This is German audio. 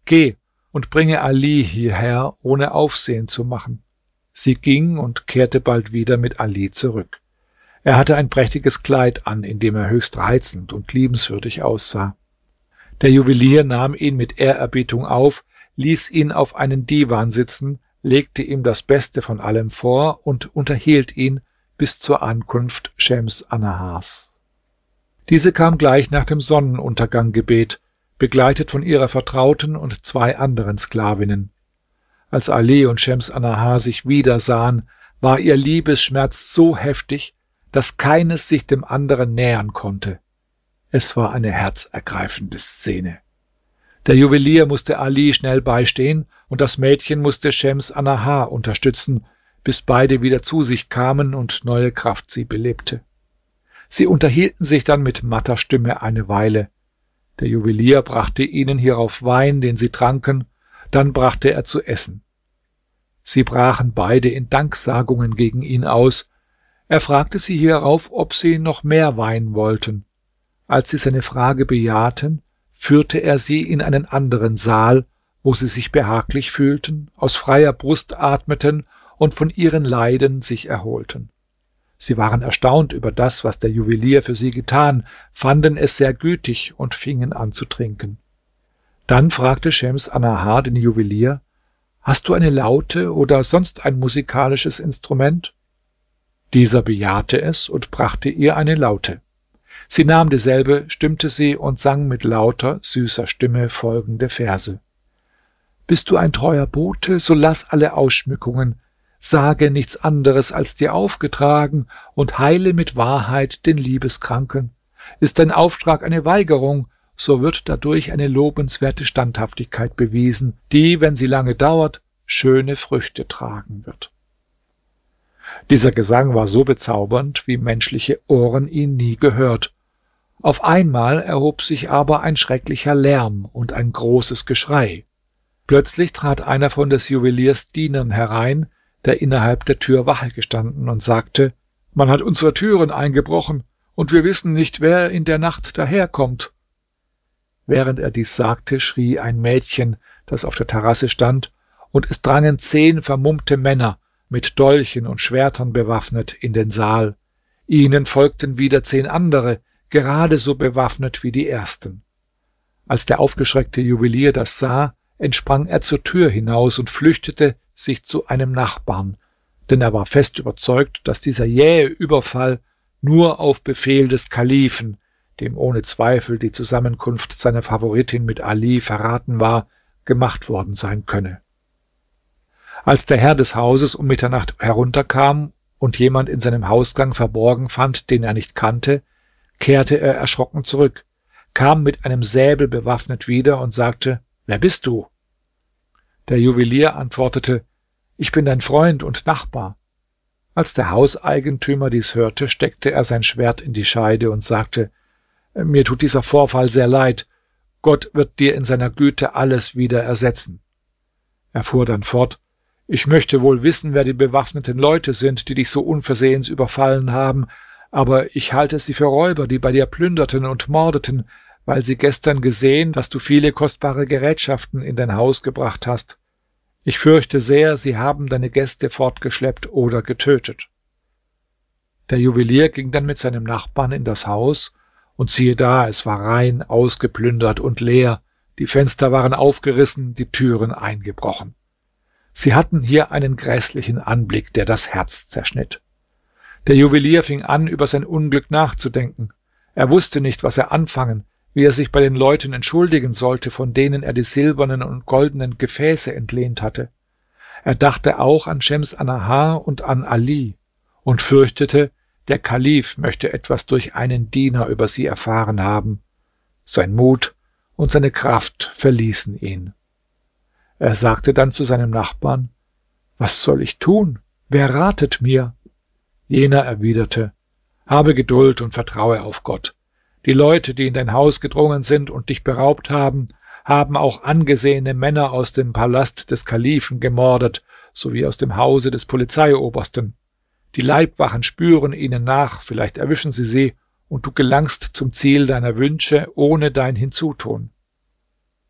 Geh und bringe Ali hierher, ohne Aufsehen zu machen. Sie ging und kehrte bald wieder mit Ali zurück. Er hatte ein prächtiges Kleid an, in dem er höchst reizend und liebenswürdig aussah. Der Juwelier nahm ihn mit Ehrerbietung auf, ließ ihn auf einen Divan sitzen, legte ihm das Beste von allem vor und unterhielt ihn bis zur Ankunft Schems Annahars. Diese kam gleich nach dem Sonnenunterganggebet, begleitet von ihrer Vertrauten und 2 anderen Sklavinnen. Als Ali und Schems Annahar sich wiedersahen, war ihr Liebesschmerz so heftig, dass keines sich dem anderen nähern konnte. Es war eine herzergreifende Szene. Der Juwelier musste Ali schnell beistehen, und das Mädchen musste Schems Annahar unterstützen, bis beide wieder zu sich kamen und neue Kraft sie belebte. Sie unterhielten sich dann mit matter Stimme eine Weile. Der Juwelier brachte ihnen hierauf Wein, den sie tranken, dann brachte er zu essen. Sie brachen beide in Danksagungen gegen ihn aus. Er fragte sie hierauf, ob sie noch mehr Wein wollten. Als sie seine Frage bejahten, führte er sie in einen anderen Saal, wo sie sich behaglich fühlten, aus freier Brust atmeten und von ihren Leiden sich erholten. Sie waren erstaunt über das, was der Juwelier für sie getan, fanden es sehr gütig und fingen an zu trinken. Dann fragte Schems Annahar den Juwelier: »Hast du eine Laute oder sonst ein musikalisches Instrument?« Dieser bejahte es und brachte ihr eine Laute. Sie nahm dieselbe, stimmte sie und sang mit lauter, süßer Stimme folgende Verse: »Bist du ein treuer Bote, so lass alle Ausschmückungen, sage nichts anderes als dir aufgetragen und heile mit Wahrheit den Liebeskranken. Ist dein Auftrag eine Weigerung, so wird dadurch eine lobenswerte Standhaftigkeit bewiesen, die, wenn sie lange dauert, schöne Früchte tragen wird.« Dieser Gesang war so bezaubernd, wie menschliche Ohren ihn nie gehört. Auf einmal erhob sich aber ein schrecklicher Lärm und ein großes Geschrei. Plötzlich trat einer von des Juweliers Dienern herein, der innerhalb der Tür Wache gestanden, und sagte: »Man hat unsere Türen eingebrochen, und wir wissen nicht, wer in der Nacht daherkommt.« Während er dies sagte, schrie ein Mädchen, das auf der Terrasse stand, und es drangen 10 vermummte Männer, mit Dolchen und Schwertern bewaffnet, in den Saal. Ihnen folgten wieder 10 andere, gerade so bewaffnet wie die ersten. Als der aufgeschreckte Juwelier das sah, entsprang er zur Tür hinaus und flüchtete sich zu einem Nachbarn, denn er war fest überzeugt, dass dieser jähe Überfall nur auf Befehl des Kalifen, dem ohne Zweifel die Zusammenkunft seiner Favoritin mit Ali verraten war, gemacht worden sein könne. Als der Herr des Hauses um Mitternacht herunterkam und jemand in seinem Hausgang verborgen fand, den er nicht kannte, kehrte er erschrocken zurück, kam mit einem Säbel bewaffnet wieder und sagte: »Wer bist du?« Der Juwelier antwortete: »Ich bin dein Freund und Nachbar.« Als der Hauseigentümer dies hörte, steckte er sein Schwert in die Scheide und sagte: »Mir tut dieser Vorfall sehr leid. Gott wird dir in seiner Güte alles wieder ersetzen.« Er fuhr dann fort: »Ich möchte wohl wissen, wer die bewaffneten Leute sind, die dich so unversehens überfallen haben, aber ich halte sie für Räuber, die bei dir plünderten und mordeten, weil sie gestern gesehen, dass du viele kostbare Gerätschaften in dein Haus gebracht hast. Ich fürchte sehr, sie haben deine Gäste fortgeschleppt oder getötet.« Der Juwelier ging dann mit seinem Nachbarn in das Haus, und siehe da, es war rein ausgeplündert und leer, die Fenster waren aufgerissen, die Türen eingebrochen. Sie hatten hier einen grässlichen Anblick, der das Herz zerschnitt. Der Juwelier fing an, über sein Unglück nachzudenken. Er wusste nicht, was er anfangen, wie er sich bei den Leuten entschuldigen sollte, von denen er die silbernen und goldenen Gefäße entlehnt hatte. Er dachte auch an Schems Annahar und an Ali und fürchtete, der Kalif möchte etwas durch einen Diener über sie erfahren haben. Sein Mut und seine Kraft verließen ihn. Er sagte dann zu seinem Nachbarn: »Was soll ich tun? Wer ratet mir?« Jener erwiderte: »Habe Geduld und vertraue auf Gott. Die Leute, die in dein Haus gedrungen sind und dich beraubt haben, haben auch angesehene Männer aus dem Palast des Kalifen gemordet, sowie aus dem Hause des Polizeiobersten. Die Leibwachen spüren ihnen nach, vielleicht erwischen sie, und du gelangst zum Ziel deiner Wünsche ohne dein Hinzutun.